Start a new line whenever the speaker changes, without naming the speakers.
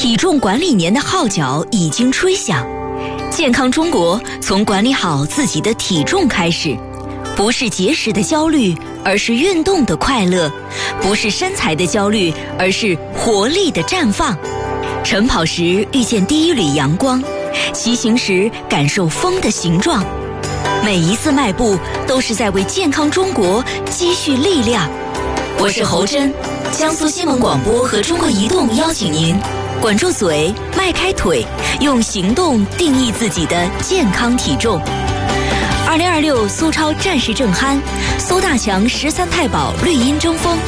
体重管理年的号角已经吹响，健康中国从管理好自己的体重开始。不是节食的焦虑，而是运动的快乐；不是身材的焦虑，而是活力的绽放。晨跑时遇见第一缕阳光，骑行时感受风的形状。每一次迈步都是在为健康中国积蓄力量。我是侯真，江苏新闻广播和中国移动邀请您管住嘴，迈开腿，用行动定义自己的健康体重。2026苏超战事正酣，苏大强13太保绿茵争锋。